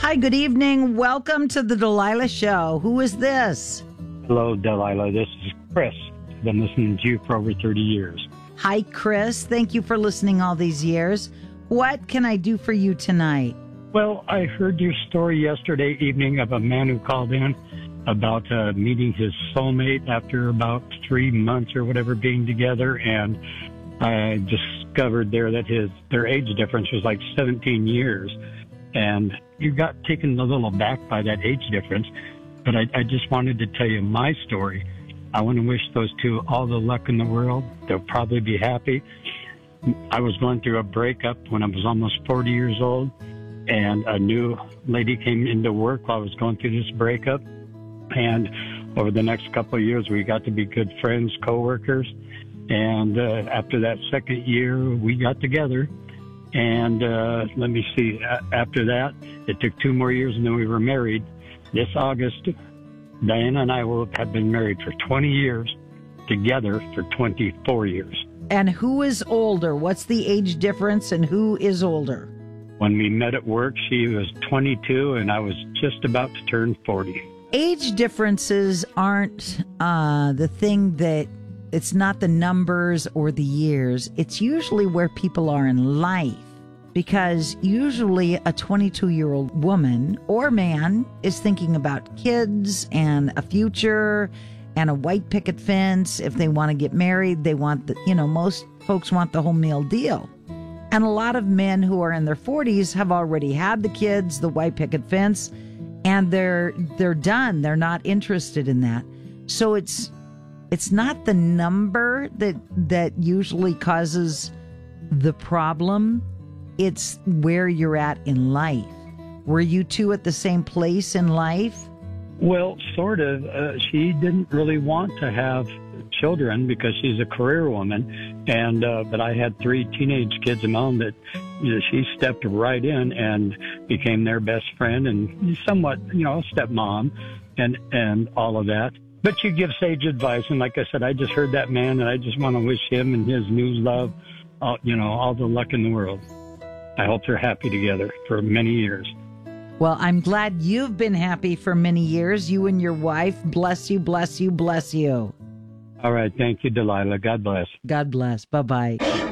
Hi, good evening. Welcome to the Delilah Show. Who is this? Hello, Delilah. This is Chris. I've been listening to you for over 30 years. Hi, Chris. Thank you for listening all these years. What can I do for you tonight? Well, I heard your story yesterday evening of a man who called in about meeting his soulmate after about 3 months or whatever being together, and I discovered there that their age difference was like 17 years, and you got taken a little aback by that age difference. But I just wanted to tell you my story. I want to wish those two all the luck in the world. They'll probably be happy. I was going through a breakup when I was almost 40 years old, and a new lady came into work while I was going through this breakup. And over the next couple of years, we got to be good friends, coworkers. And after that second year, we got together. And let me see, after that, it took 2 more years, and then we were married. This August, Diana and I will have been married for 20 years, together for 24 years. And who is older? What's the age difference and who is older? When we met at work, she was 22 and I was just about to turn 40. Age differences aren't the thing that, it's not the numbers or the years. It's usually where people are in life. Because usually a 22-year-old woman or man is thinking about kids and a future and a white picket fence. If they want to get married, they want most folks want the whole meal deal. And a lot of men who are in their 40s have already had the kids, the white picket fence, and they're done. They're not interested in that. So it's not the number that usually causes the problem. It's where you're at in life. Were you two at the same place in life? Well, sort of. She didn't really want to have children because she's a career woman, and but I had 3 teenage kids of my own that she stepped right in and became their best friend and somewhat, stepmom and all of that. But she gives sage advice, and like I said, I just heard that man, and I just want to wish him and his new love, all the luck in the world. I hope they're happy together for many years. Well, I'm glad you've been happy for many years, you and your wife. Bless you, bless you, bless you. All right. Thank you, Delilah. God bless. God bless. Bye-bye.